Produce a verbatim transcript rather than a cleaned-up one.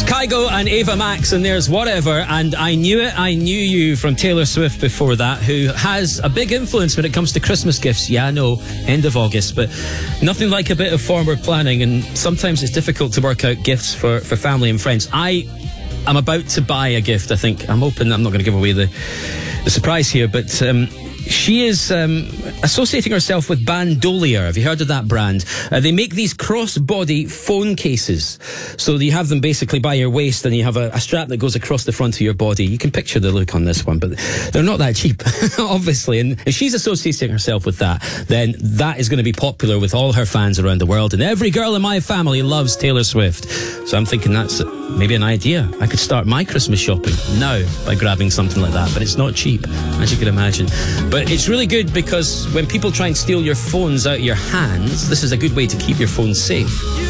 Kygo and Ava Max, and there's Whatever. And I knew it, I knew you from Taylor Swift before that, who has a big influence when it comes to Christmas gifts. Yeah, I know, end of August, but nothing like a bit of forward planning, and sometimes it's difficult to work out gifts for, for family and friends. I am about to buy a gift, I think. I'm hoping I'm not going to give away the, the surprise here, but um, she is um, associating herself with Bandolier. Have you heard of that brand? Uh, they make these cross-body phone cases. So you have them basically by your waist, and you have a, a strap that goes across the front of your body. You can picture the look on this one, but they're not that cheap, obviously. And if she's associating herself with that, then that is going to be popular with all her fans around the world. And every girl in my family loves Taylor Swift. So I'm thinking that's maybe an idea. I could start my Christmas shopping now by grabbing something like that, but it's not cheap, as you can imagine. But it's really good because when people try and steal your phones out of your hands, this is a good way to keep your phone safe.